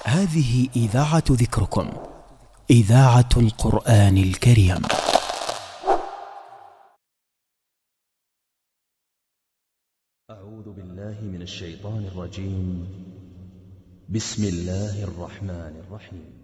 هذه إذاعة ذكركم، إذاعة القرآن الكريم. أعوذ بالله من الشيطان الرجيم. بسم الله الرحمن الرحيم.